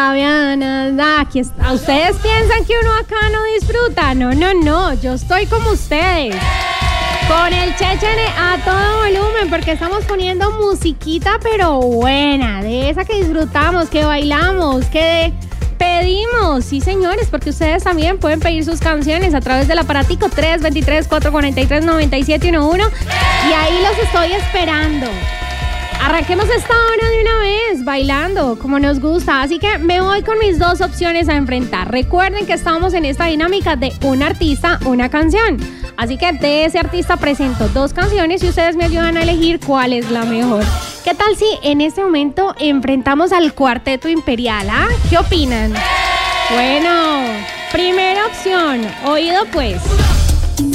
Aquí está. ¿Ustedes piensan que uno acá no disfruta? No, yo estoy como ustedes. Con el Chechene a todo volumen, porque estamos poniendo musiquita pero buena, de esa que disfrutamos, que bailamos, que pedimos. Sí, señores, porque ustedes también pueden pedir sus canciones a través del aparatico 323-443-9711 y ahí los estoy esperando. Arranquemos esta hora de una vez, bailando, como nos gusta. Así que me voy con mis dos opciones a enfrentar. Recuerden que estamos en esta dinámica de un artista, una canción. Así que de ese artista presento dos canciones y ustedes me ayudan a elegir cuál es la mejor. ¿Qué tal si en este momento enfrentamos al Cuarteto Imperial? ¿Qué opinan? Bueno, primera opción, oído pues.